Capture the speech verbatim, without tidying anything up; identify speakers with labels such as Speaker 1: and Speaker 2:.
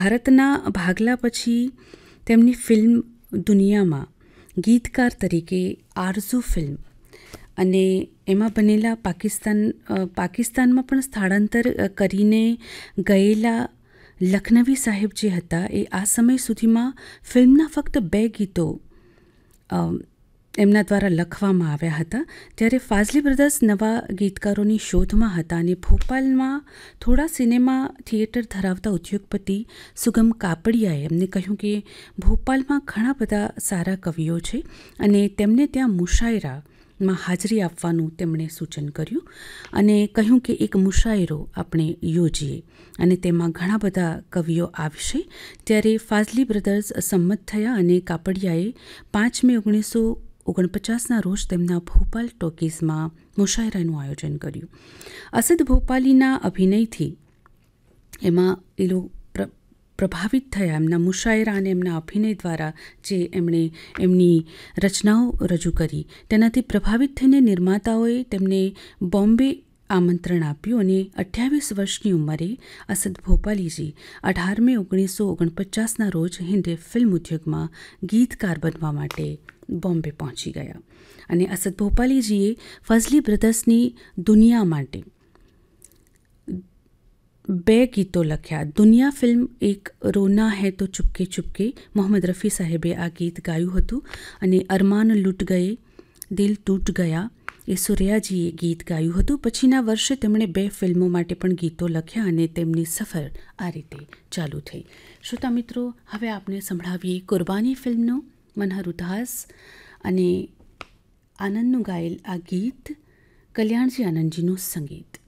Speaker 1: ભારતના ભાગલા પછી તેમની ફિલ્મ દુનિયામાં ગીતકાર તરીકે આરઝુ ફિલ્મ અને એમાં બનેલા પાકિસ્તાન પાકિસ્તાનમાં પણ સ્થળાંતર કરીને ગયેલા લખનવી સાહેબ જે હતા એ આ સમય સુધીમાં ફિલ્મના ફક્ત બે ગીતો એમના દ્વારા લખવામાં આવ્યા હતા. ત્યારે ફાઝલી બ્રધર્સ નવા ગીતકારોની શોધમાં હતા અને ભોપાલમાં થોડા સિનેમા થિયેટર ધરાવતા ઉદ્યોગપતિ સુગમ કાપડિયાએ એમને કહ્યું કે ભોપાલમાં ઘણા બધા સારા કવિઓ છે અને તેમને ત્યાં મુશાયરામાં હાજરી આપવાનું તેમણે સૂચન કર્યું અને કહ્યું કે એક મુશાયરો આપણે યોજીએ અને તેમાં ઘણા બધા કવિઓ આવશે. ત્યારે ફાઝલી બ્રધર્સ સંમત થયા અને કાપડિયાએ પાંચ મે ઓગણીસો ઓગણપચાસના રોજ તેમના ભોપાલ ટોકીઝમાં મુશાયરાનું આયોજન કર્યું. અસદ ભોપાલીના અભિનયથી એમાં એ લોકો પ્રભાવિત થયા. એમના મુશાયરા અને એમના અભિનય દ્વારા જે એમણે એમની રચનાઓ રજૂ કરી તેનાથી પ્રભાવિત થઈને નિર્માતાઓએ તેમને બોમ્બે આમંત્રણ આપ્યું અને અઠ્યાવીસ વર્ષની ઉંમરે અસદ ભોપાલીજી અઢાર મે ઓગણીસો ઓગણપચાસના રોજ હિન્દી ફિલ્મ ઉદ્યોગમાં ગીતકાર બનવા માટે બોમ્બે પહોંચી ગયા અને અસદ ભોપાલીજીએ ફઝલી બ્રધર્સની દુનિયા માટે બે ગીતો લખ્યા. દુનિયા ફિલ્મ એક રોના હૈ તો ચુપકે ચુપકે મોહમ્મદ રફી સાહેબે આ ગીત ગાયું હતું અને અરમાન લૂટ ગયે દિલ તૂટ ગયા એ સુરૈયાજીએ ગીત ગાયું હતું. પછીના વર્ષે તેમણે બે ફિલ્મો માટે પણ ગીતો લખ્યા અને તેમની સફર આ રીતે ચાલુ થઈ. શ્રોતા મિત્રો, હવે આપને સંભળાવીએ કુરબાની ફિલ્મનો મનહર ઉદાસ અને આનંદનું ગાયેલ આ ગીત, કલ્યાણજી આનંદજીનું સંગીત.